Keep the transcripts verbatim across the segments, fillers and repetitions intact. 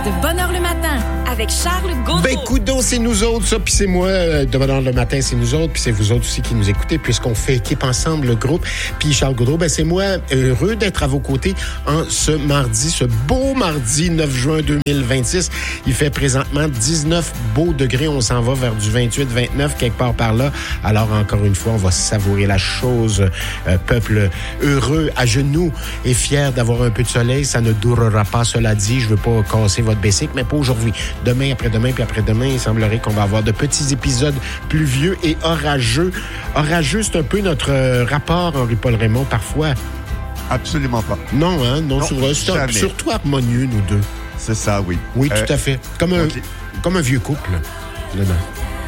de Bonheur le matin avec Charles Gaudreau. Ben, coudonc, c'est nous autres, ça, puis c'est moi. euh, De Bonheur le matin, c'est nous autres, puis c'est vous autres aussi qui nous écoutez, puisqu'on fait équipe ensemble, le groupe. Puis Charles Gaudreau, ben, c'est moi, heureux d'être à vos côtés en ce mardi, ce beau mardi neuf juin deux mille vingt-six. Il fait présentement dix-neuf beaux degrés. On s'en va vers du vingt-huit, vingt-neuf, quelque part par là. Alors, encore une fois, on va savourer la chose. Euh, peuple heureux, à genoux et fier d'avoir un peu de soleil. Ça ne durera pas, cela dit. Je veux pas casser votre basic, mais pas aujourd'hui. Demain, après-demain, puis après-demain, il semblerait qu'on va avoir de petits épisodes pluvieux et orageux. Orageux, c'est un peu notre euh, rapport, Henri-Paul Raymond, parfois. Absolument pas. Non, hein? Non, non c'est, c'est un, surtout harmonieux, nous deux. C'est ça, oui. Oui, euh, tout à fait. Comme un, okay. comme un vieux couple. Non, non.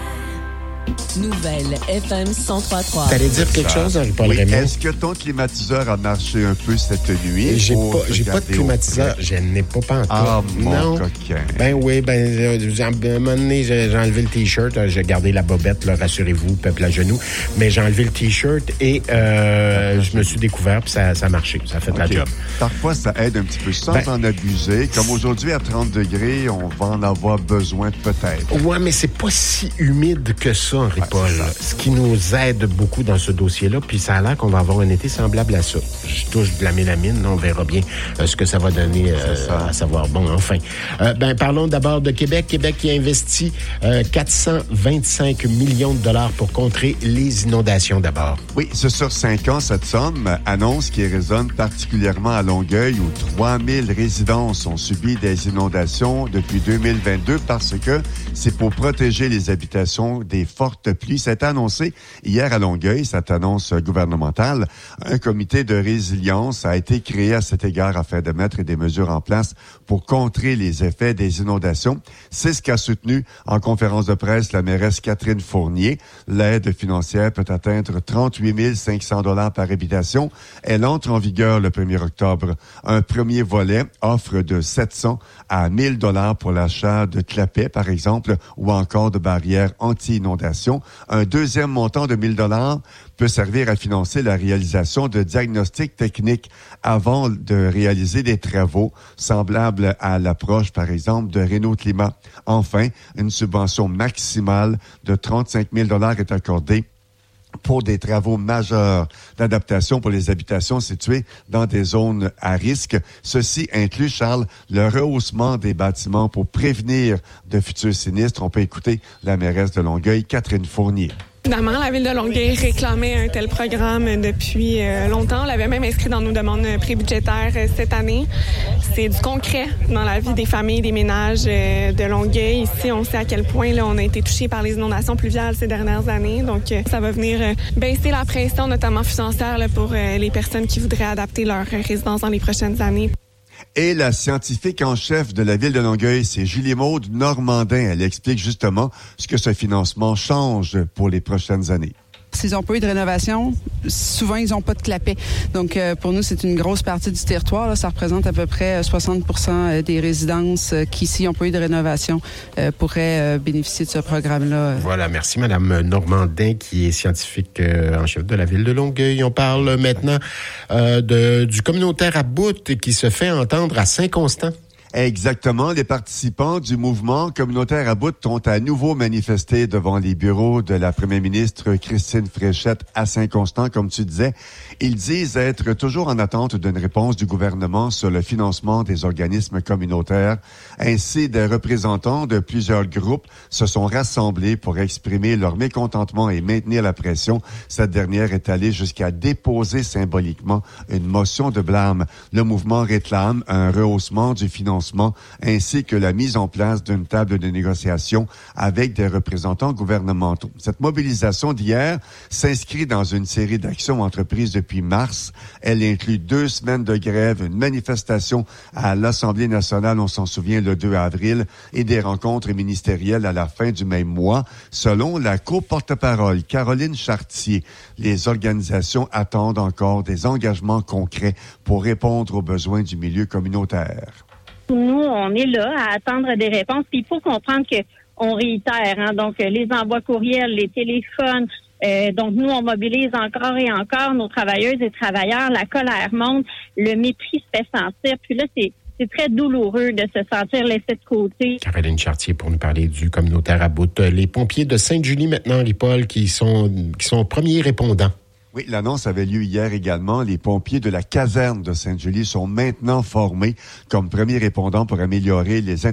Nouvelle F M cent trois trois. T'allais dire quelque chose, Henri-Paul oui. Raymond? Est-ce que ton climatiseur a marché un peu cette nuit? J'ai pas, j'ai pas de climatiseur. Je n'ai pas pantoute. Ah, mon non. coquin. Ben oui, ben, euh, à un moment donné, j'ai, j'ai enlevé le T-shirt. euh, J'ai gardé la bobette, là, rassurez-vous, peuple à genoux. Mais j'ai enlevé le T-shirt et euh, je me suis découvert, puis ça, ça a marché. Ça a fait okay. la job. Parfois, ça aide un petit peu sans ben, en abuser. Comme aujourd'hui, à trente degrés, on va en avoir besoin peut-être. Ouais, mais c'est pas si humide que ça, Henri-Paul. Ouais, ce qui nous aide beaucoup dans ce dossier-là, puis ça a l'air qu'on va avoir un été semblable à ça. Je touche de la mélamine, on verra bien euh, ce que ça va donner euh, à savoir. Bon, enfin. Euh, ben, parlons d'abord de Québec. Québec qui a investi euh, quatre cent vingt-cinq millions de dollars pour contrer les inondations d'abord. Oui, c'est sur cinq ans, cette somme, annonce qui résonne particulièrement à Longueuil, où trois mille résidences ont subi des inondations depuis deux mille vingt-deux parce que c'est pour protéger les habitations des fortes pluies. C'est annoncé hier à Longueuil, cette annonce gouvernementale. Un comité de résilience a été créé à cet égard afin de mettre des mesures en place pour contrer les effets des inondations. C'est ce qu'a soutenu en conférence de presse la mairesse Catherine Fournier. L'aide financière peut atteindre trente-huit mille cinq cents dollars par habitation. Elle entre en vigueur le premier octobre. Un premier volet offre de sept cents à mille dollars pour l'achat de clapets, par exemple, ou encore de barrières anti-inondation. Un deuxième montant de mille dollars peut servir à financer la réalisation de diagnostics techniques avant de réaliser des travaux semblables à l'approche, par exemple, de Renault Climat. Enfin, une subvention maximale de trente-cinq mille dollars est accordée pour des travaux majeurs d'adaptation pour les habitations situées dans des zones à risque. Ceci inclut, Charles, le rehaussement des bâtiments pour prévenir de futurs sinistres. On peut écouter la mairesse de Longueuil, Catherine Fournier. Évidemment, la Ville de Longueuil réclamait un tel programme depuis euh, longtemps. On l'avait même inscrit dans nos demandes prébudgétaires euh, cette année. C'est du concret dans la vie des familles, des ménages euh, de Longueuil. Ici, on sait à quel point là, on a été touché par les inondations pluviales ces dernières années. Donc, euh, ça va venir euh, baisser la pression, notamment financière, là, pour euh, les personnes qui voudraient adapter leur résidence dans les prochaines années. Et la scientifique en chef de la Ville de Longueuil, c'est Julie-Maude Normandin. Elle explique justement ce que ce financement change pour les prochaines années. S'ils n'ont pas eu de rénovation, souvent, ils n'ont pas de clapet. Donc, euh, pour nous, c'est une grosse partie du territoire. Là. Ça représente à peu près soixante pour cent des résidences euh, qui, s'ils n'ont pas eu de rénovation, euh, pourraient euh, bénéficier de ce programme-là. Voilà, merci Mme Normandin, qui est scientifique euh, en chef de la Ville de Longueuil. On parle maintenant euh, de, du communautaire à bout qui se fait entendre à Saint-Constant. Exactement. Les participants du mouvement communautaire à bout ont à nouveau manifesté devant les bureaux de la première ministre Christine Fréchette à Saint-Constant, comme tu disais. Ils disent être toujours en attente d'une réponse du gouvernement sur le financement des organismes communautaires. Ainsi, des représentants de plusieurs groupes se sont rassemblés pour exprimer leur mécontentement et maintenir la pression. Cette dernière est allée jusqu'à déposer symboliquement une motion de blâme. Le mouvement réclame un rehaussement du financement ainsi que la mise en place d'une table de négociation avec des représentants gouvernementaux. Cette mobilisation d'hier s'inscrit dans une série d'actions entreprises depuis mars. Elle inclut deux semaines de grève, une manifestation à l'Assemblée nationale, on s'en souvient, le deux avril, et des rencontres ministérielles à la fin du même mois. Selon la co-porte-parole Caroline Chartier, les organisations attendent encore des engagements concrets pour répondre aux besoins du milieu communautaire. Nous, on est là à attendre des réponses. Puis il faut comprendre que on réitère, hein, donc les envois courriels, les téléphones. Euh, donc nous, on mobilise encore et encore nos travailleuses et travailleurs. La colère monte, le mépris se fait sentir. Puis là, c'est c'est très douloureux de se sentir laissé de côté. Caroline Chartier pour nous parler du communautaire à Bout. Les pompiers de Sainte-Julie maintenant, Paul, qui sont, qui sont premiers répondants. Oui, l'annonce avait lieu hier également. Les pompiers de la caserne de Sainte-Julie sont maintenant formés comme premiers répondants pour améliorer les